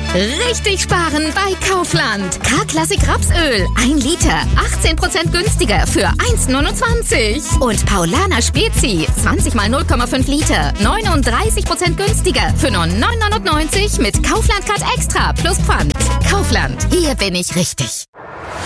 Richtig sparen bei Kaufland. K-Klassik Rapsöl, 1 Liter, 18% günstiger für 1,29. Und Paulaner Spezi, 20 mal 0,5 Liter, 39% günstiger für nur 9,99 mit Kaufland Card Extra plus Pfand. Kaufland, hier bin ich richtig.